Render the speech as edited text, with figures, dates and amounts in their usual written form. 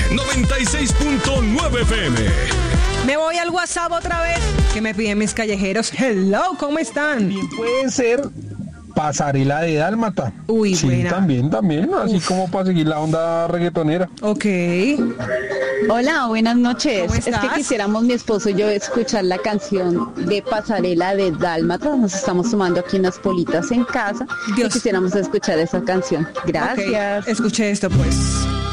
96.9 FM. Me voy al WhatsApp otra vez, que me piden mis callejeros. Hello, ¿cómo están? Bien puede ser Pasarela de Dálmata. Uy, sí, buena. también, así Uf. como para seguir la onda reggaetonera. Ok. Hola, buenas noches. ¿Cómo Es que estás? quisiéramos mi esposo y yo escuchar la canción de Pasarela de Dálmata. Nos estamos tomando aquí unas politas en casa Dios. y quisiéramos escuchar esa canción. Gracias. Ok, escuché esto pues.